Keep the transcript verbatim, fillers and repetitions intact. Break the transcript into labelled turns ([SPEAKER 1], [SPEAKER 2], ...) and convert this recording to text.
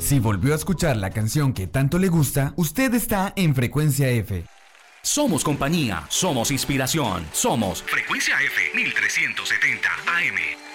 [SPEAKER 1] Si volvió a escuchar la canción que tanto le gusta, usted está en Frecuencia F.
[SPEAKER 2] Somos compañía, somos inspiración, somos Frecuencia F mil trescientos setenta A M.